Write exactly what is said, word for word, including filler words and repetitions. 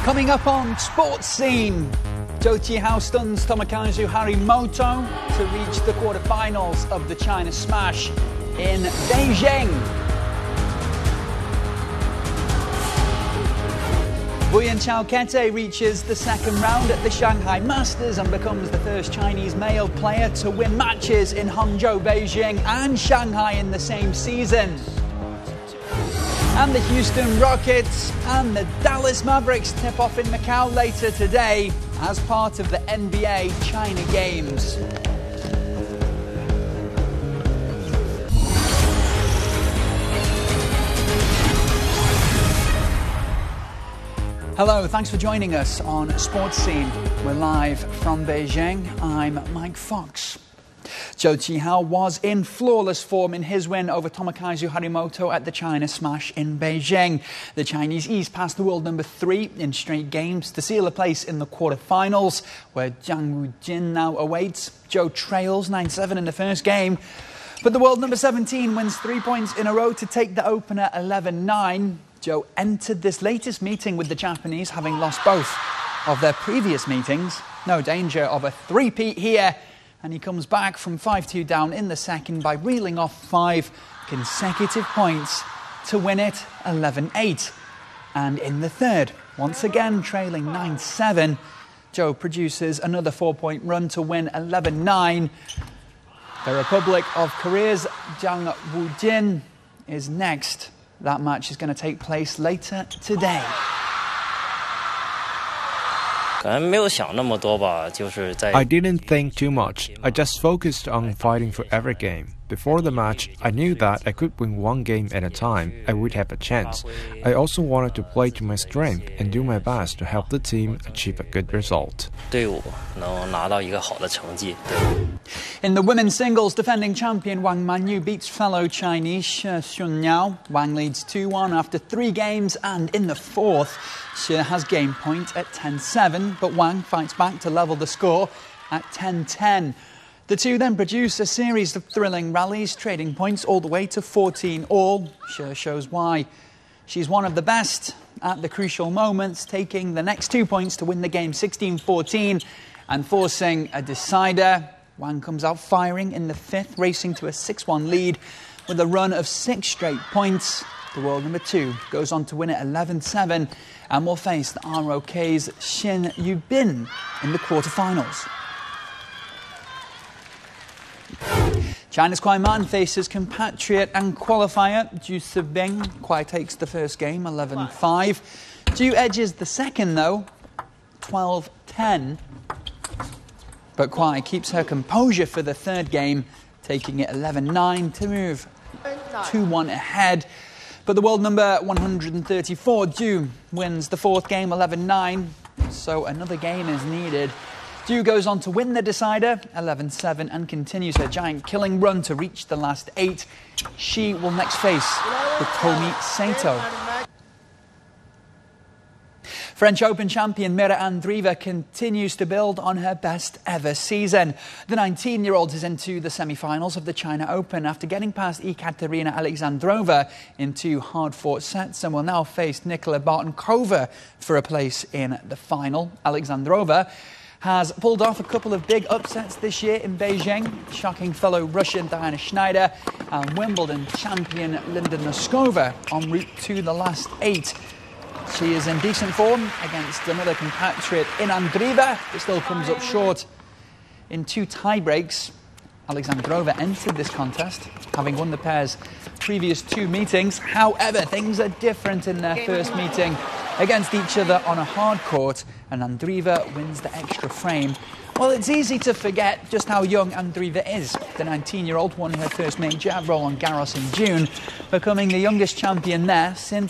Coming up on Sports Scene, Zhou Qihao stuns Tomokazu Harimoto to reach the quarterfinals of the China Smash in Beijing. Boyan Chao-Kete reaches the second round at the Shanghai Masters and becomes the first Chinese male player to win matches in Hangzhou, Beijing and Shanghai in the same season. And the Houston Rockets and the Dallas Mavericks tip off in Macau later today as part of the N B A China Games. Hello, thanks for joining us on Sports Scene. We're live from Beijing. I'm Mike Fox. Zhou Qihao was in flawless form in his win over Tomokazu Harimoto at the China Smash in Beijing. The Chinese eased past the world number three in straight games to seal a place in the quarterfinals, where Zhang Wujin now awaits. Zhou trails nine seven in the first game, but the world number seventeen wins three points in a row to take the opener eleven nine. Zhou entered this latest meeting with the Japanese having lost both of their previous meetings. No danger of a three-peat here. And he comes back from five two down in the second by reeling off five consecutive points to win it eleven eight. And in the third, once again trailing nine seven, Zhou produces another four-point run to win eleven nine. The Republic of Korea's Zhang Wujin is next. That match is going to take place later today. I didn't think too much. I just focused on fighting for every game. Before the match, I knew that I could win one game at a time. I would have a chance. I also wanted to play to my strength and do my best to help the team achieve a good result. In the women's singles, defending champion Wang Manyu beats fellow Chinese She Xunyao. Wang leads two one after three games, and in the fourth, She has game point at ten seven, but Wang fights back to level the score at ten ten. The two then produce a series of thrilling rallies, trading points all the way to fourteen all. She shows why she's one of the best at the crucial moments, taking the next two points to win the game sixteen fourteen and forcing a decider. Wang comes out firing in the fifth, racing to a six one lead with a run of six straight points. The world number two goes on to win it eleven seven and will face the R O K's Xin Yubin in the quarterfinals. China's Kuai Man faces compatriot and qualifier Zhu Sibing. Kuai takes the first game, eleven five. Zhu edges the second, though, twelve ten. But Kuai keeps her composure for the third game, taking it eleven nine to move two one ahead. But the world number one hundred thirty-four, Zhu, wins the fourth game, eleven nine. So another game is needed. Zhu goes on to win the decider, eleven seven, and continues her giant killing run to reach the last eight. She will next face Hitomi Saito. French Open champion Mira Andreeva continues to build on her best ever season. The nineteen-year-old is into the semi-finals of the China Open after getting past Ekaterina Alexandrova in two hard-fought sets, and will now face Nicola Bartonkova for a place in the final. Alexandrova has pulled off a couple of big upsets this year in Beijing, shocking fellow Russian Diana Schneider and Wimbledon champion Linda Noskova en route to the last eight. She is in decent form against another compatriot in Andreeva, but still comes up short in two tie-breaks. Alexandrova entered this contest, having won the pair's previous two meetings. However, things are different in their first meeting against each other on a hard court, and Andreeva wins the extra frame. Well, it's easy to forget just how young Andreeva is. The nineteen-year-old won her first major at Roland Garros in June, becoming the youngest champion there since